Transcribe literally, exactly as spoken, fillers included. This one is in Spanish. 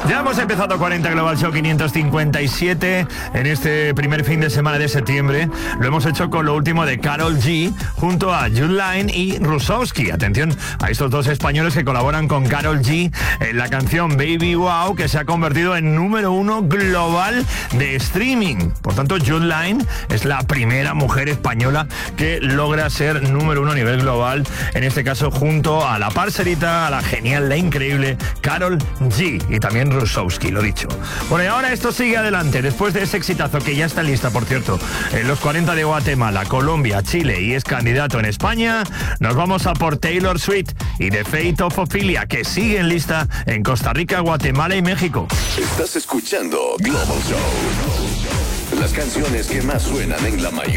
Ya hemos empezado cuarenta Global Show quinientos cincuenta y siete en este primer fin de semana de septiembre. Lo hemos hecho con lo último de Karol G junto a Jude Line y Rusowski. Atención a estos dos españoles que colaboran con Karol G en la canción Baby Wow, que se ha convertido en número uno global de streaming. Por tanto, Jude Line es la primera mujer española que logra ser número uno a nivel global, en este caso junto a la parcerita, a la genial, la increíble Karol G y también Rusowski, lo dicho. Bueno, y ahora esto sigue adelante, después de ese exitazo que ya está lista, por cierto, en los cuarenta de Guatemala, Colombia, Chile y es candidato en España, nos vamos a por Taylor Swift y The Fate of Ophelia, que sigue en lista en Costa Rica, Guatemala y México. Estás escuchando Global Show. Las canciones que más suenan en la mayor